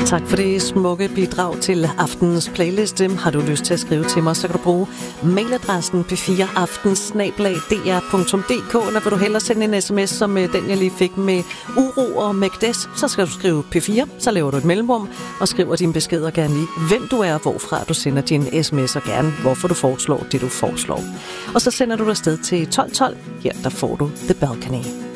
Tak for det smukke bidrag til aftenens playliste. Har du lyst til at skrive til mig, så kan du bruge mailadressen p4aftens@dr.dk, eller vil du hellere sende en sms som den, jeg lige fik med uro og Magdes, så skal du skrive P4, så laver du et mellemrum og skriver din besked og gerne lige, hvem du er og hvorfra du sender din sms, og gerne hvorfor du foreslår det, du foreslår. Og så sender du dig afsted til 1212. Her der får du The Balcony.